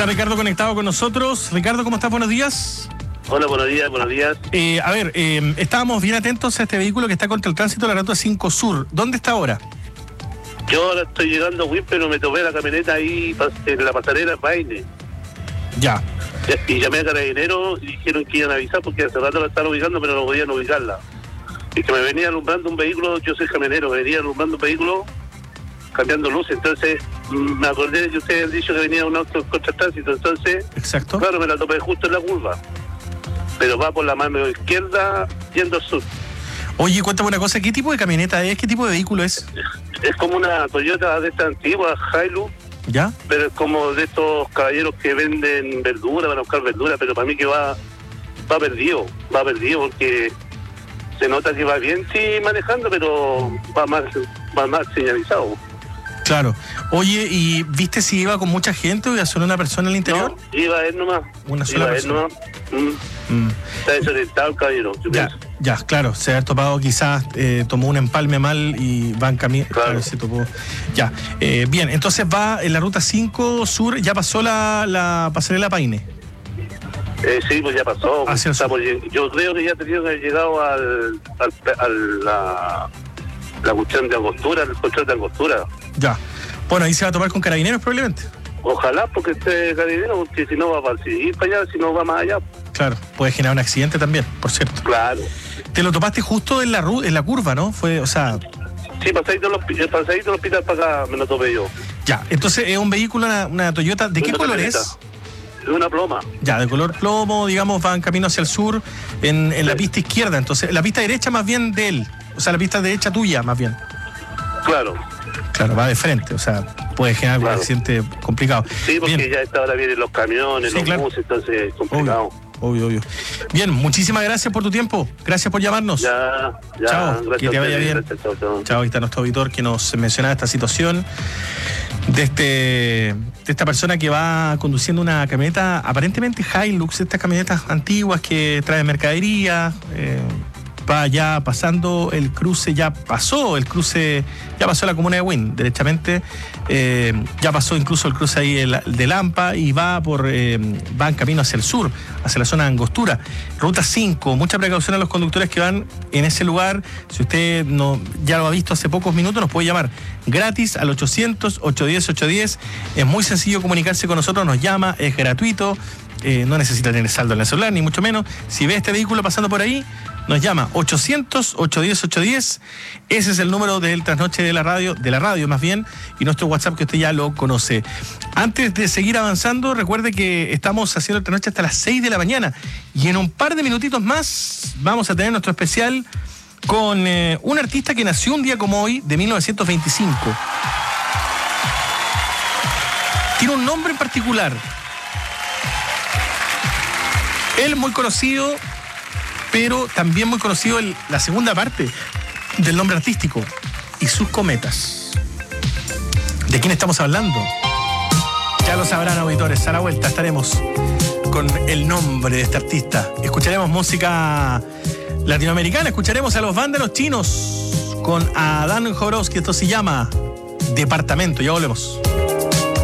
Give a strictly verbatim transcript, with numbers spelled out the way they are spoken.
está Ricardo conectado con nosotros. Ricardo, ¿cómo estás? Buenos días. Hola, buenos días, buenos días. Eh, a ver, eh, estábamos bien atentos a este vehículo que está contra el tránsito de la ruta cinco Sur. ¿Dónde está ahora? Yo ahora estoy llegando a Win, pero me tomé la camioneta ahí en la pasarela Paine. Ya. Y llamé a Carabineros y dijeron que iban a avisar porque hace rato la estaban ubicando, pero no podían ubicarla. Y que me venía alumbrando un vehículo, yo soy camionero, me venía alumbrando un vehículo cambiando luces. Entonces me acordé que ustedes han dicho que venía un auto contra el tránsito. Entonces, exacto. Claro, me la topé justo en la curva. Pero va por la mano izquierda yendo al sur. Oye, cuéntame una cosa, ¿qué tipo de camioneta es? ¿Qué tipo de vehículo es? Es como una Toyota de estas antiguas, Hilux. ¿Ya? Pero es como de estos caballeros que venden verdura, van a buscar verdura, pero para mí que va va perdido, va perdido porque se nota que va bien, sí, manejando, pero va más, va más señalizado. Claro. Oye, ¿y viste si iba con mucha gente o iba solo una persona en el interior? No, iba él nomás. Una sola iba persona. Él nomás. Mm. Mm. Está desorientado el caballero. Ya, ya, claro, se ha topado quizás, eh, tomó un empalme mal y va en camino. Claro. Claro, se topó. Ya, eh, bien, entonces va en la ruta cinco Sur, ya pasó la, la pasarela Paine. Eh, sí, pues ya pasó. Hacia el Estamos, yo creo que ya tenían que haber llegado al, al, al la, la cuestión de Angostura, el control de Angostura. Ya. Bueno, ahí se va a tomar con Carabineros probablemente. Ojalá, porque esté Carabinero, porque si no va para seguir para allá, si no va más allá. Claro, puede generar un accidente también, por cierto. Claro. Te lo topaste justo en la ru en la curva, ¿no? Fue, o sea... Sí, pasadito del pasadito del hospital para acá me lo topé yo. Ya, entonces es un vehículo, una, una Toyota, ¿de qué Una color camioneta. es? Es una ploma. Ya, de color plomo, digamos, va en camino hacia el sur, en, en la Sí. pista izquierda, entonces, la pista derecha más bien de él, o sea, la pista derecha tuya más bien. Claro. Claro, va de frente, o sea, puede generar Claro. un accidente complicado. Sí, porque Bien. ya a esta hora vienen los camiones, Sí, los claro. buses, entonces es complicado. Obvio, obvio, obvio. Bien, muchísimas gracias por tu tiempo, gracias por llamarnos. Ya, ya. Chao, gracias que te a vaya ustedes, bien. gracias, chao, chao. Chao, ahí está nuestro auditor que nos mencionaba esta situación de este de esta persona que va conduciendo una camioneta aparentemente Hilux, estas camionetas antiguas que traen mercadería, eh, va ya pasando el cruce, ya pasó el cruce, ya pasó la comuna de Win, derechamente, eh, ya pasó incluso el cruce ahí de, de Lampa y va por eh, va en camino hacia el sur, hacia la zona de Angostura. Ruta cinco, mucha precaución a los conductores que van en ese lugar. Si usted no ya lo ha visto hace pocos minutos, nos puede llamar gratis al ochocientos, ochocientos diez, ochocientos diez. Es muy sencillo comunicarse con nosotros, nos llama, es gratuito. Eh, no necesita tener saldo en el celular, ni mucho menos. Si ve este vehículo pasando por ahí, nos llama ochocientos, ochocientos diez, ochocientos diez. Ese es el número del trasnoche de la radio, de la radio más bien, y nuestro WhatsApp que usted ya lo conoce. Antes de seguir avanzando, recuerde que estamos haciendo el trasnoche hasta las seis de la mañana. Y en un par de minutitos más vamos a tener nuestro especial con eh, un artista que nació un día como hoy, de mil novecientos veinticinco. Tiene un nombre en particular. Él muy conocido, pero también muy conocido en la segunda parte del nombre artístico, y sus cometas. ¿De quién estamos hablando? Ya lo sabrán, auditores. A la vuelta estaremos con el nombre de este artista. Escucharemos música latinoamericana, escucharemos a los vándalos chinos con Adán Jodorowsky. Esto se llama Departamento. Ya volvemos.